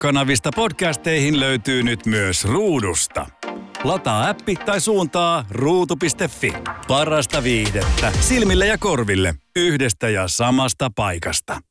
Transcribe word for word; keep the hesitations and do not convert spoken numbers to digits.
Kanavista podcasteihin löytyy nyt myös Ruudusta. Lataa appi tai suuntaa ruutu piste fi. Parasta viihdettä silmille ja korville yhdestä ja samasta paikasta.